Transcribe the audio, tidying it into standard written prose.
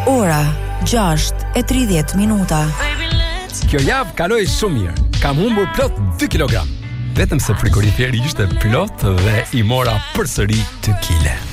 Ora 6:30. Kjo javë kaloi shumë mirë. Kam humbur plot 2 kilogram. Vetëm se frigoriferi ishte plot dhe I mora përsëri 2 kile.